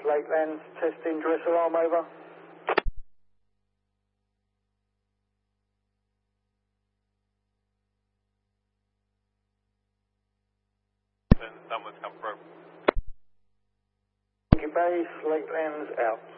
Lakelands, testing dress alarm over. Someone's come through. Base, Lakelands out.